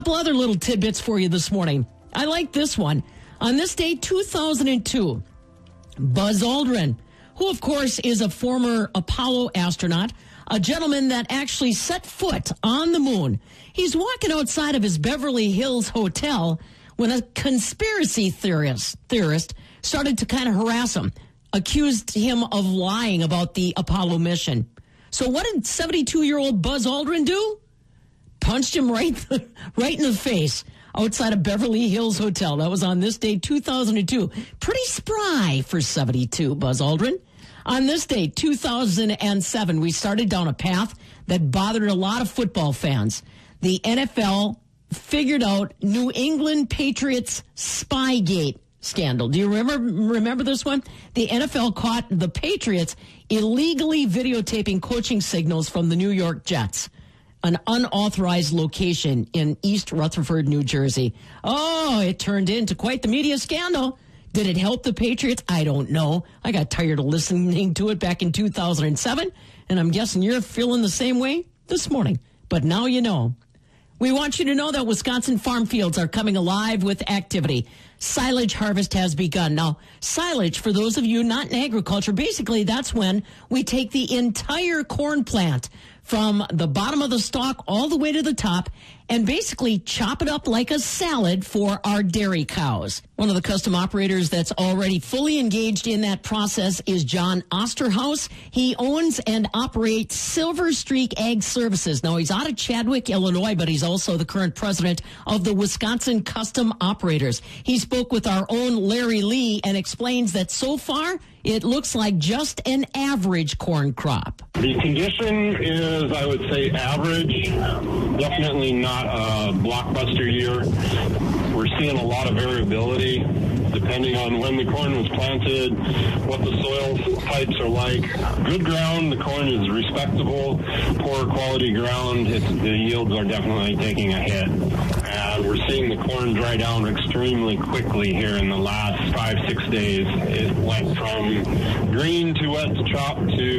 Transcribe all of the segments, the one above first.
couple other little tidbits for you this morning. I like this one. On this day, 2002, Buzz Aldrin, who of course is a former Apollo astronaut, a gentleman that actually set foot on the moon. He's walking outside of his Beverly Hills hotel when a conspiracy theorist started to kind of harass him, accused him of lying about the Apollo mission. So what did 72-year-old Buzz Aldrin do? Punched him right in the face outside of Beverly Hills Hotel. That was on this day, 2002. Pretty spry for 72, Buzz Aldrin. On this day, 2007, we started down a path that bothered a lot of football fans. The NFL figured out New England Patriots Spygate scandal. Do you remember this one? The NFL caught the Patriots illegally videotaping coaching signals from the New York Jets, an unauthorized location in East Rutherford, New Jersey. Oh, it turned into quite the media scandal. Did it help the Patriots? I don't know. I got tired of listening to it back in 2007, and I'm guessing you're feeling the same way this morning. But now you know. We want you to know that Wisconsin farm fields are coming alive with activity. Silage harvest has begun. Now, silage, for those of you not in agriculture, basically that's when we take the entire corn plant from the bottom of the stalk all the way to the top and basically chop it up like a salad for our dairy cows. One of the custom operators that's already fully engaged in that process is John Osterhaus. He owns and operates Silver Streak Ag Services. Now, he's out of Chadwick, Illinois, but he's also the current president of the Wisconsin Custom Operators. He spoke with our own Larry Lee and explains that so far, it looks like just an average corn crop. The condition is, I would say, average. Definitely not a blockbuster year. We're seeing a lot of variability depending on when the corn was planted, what the soil types are like. Good ground, the corn is respectable. Poor quality ground, the yields are definitely taking a hit. And we're seeing the corn dry down extremely quickly here in the last 5-6 days. It went from green to wet to chop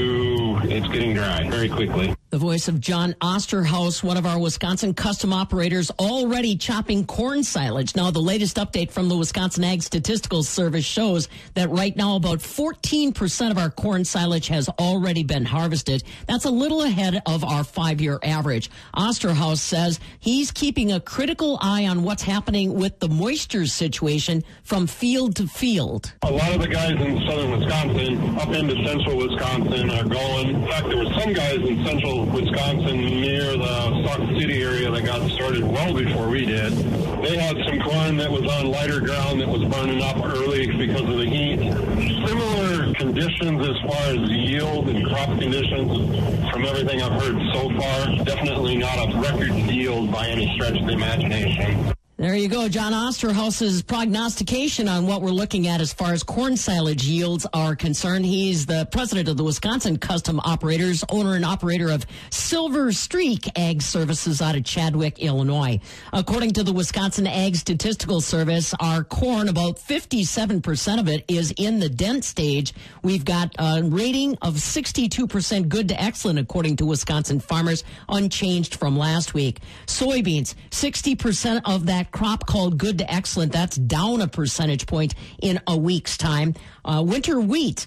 to it's getting dry very quickly. The voice of John Osterhaus, one of our Wisconsin custom operators, already chopping corn silage. Now, the latest update from the Wisconsin Ag Statistical Service shows that right now about 14% of our corn silage has already been harvested. That's a little ahead of our 5-year average. Osterhaus says he's keeping a critical eye on what's happening with the moisture situation from field to field. A lot of the guys in southern Wisconsin, up into central Wisconsin, are going. In fact, there were some guys in central Wisconsin near the Sauk City area that got started well before we did. They had some corn that was on lighter ground that was burning up early because of the heat. Similar conditions as far as yield and crop conditions from everything I've heard so far. Definitely not a record yield by any stretch of the imagination. There you go. John Osterhaus's prognostication on what we're looking at as far as corn silage yields are concerned. He's the president of the Wisconsin Custom Operators, owner and operator of Silver Streak Ag Services out of Chadwick, Illinois. According to the Wisconsin Ag Statistical Service, our corn, about 57% of it is in the dent stage. We've got a rating of 62% good to excellent, according to Wisconsin farmers, unchanged from last week. Soybeans, 60% of that crop called good to excellent. That's down a percentage point in a week's time. Winter wheat,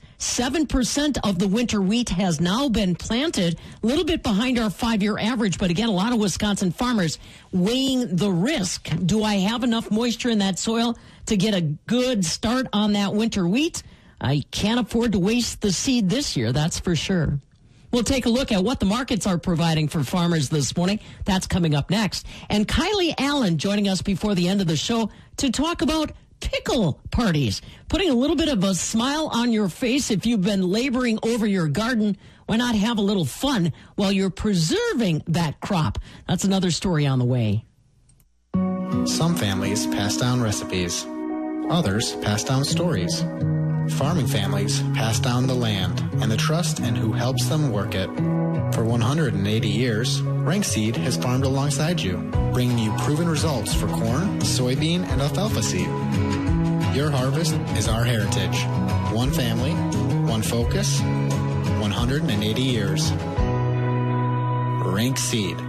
7% of the winter wheat has now been planted, a little bit behind our 5-year average. But again, a lot of Wisconsin farmers weighing the risk. Do I have enough moisture in that soil to get a good start on that winter wheat? I can't afford to waste the seed this year, that's for sure. We'll take a look at what the markets are providing for farmers this morning. That's coming up next. And Kylie Allen joining us before the end of the show to talk about pickle parties. Putting a little bit of a smile on your face if you've been laboring over your garden. Why not have a little fun while you're preserving that crop? That's another story on the way. Some families pass down recipes. Others pass down stories. Farming families pass down the land and the trust in who helps them work it. For 180 years, Rank Seed has farmed alongside you, bringing you proven results for corn, soybean, and alfalfa seed. Your harvest is our heritage. One family, one focus, 180 years. Rank Seed.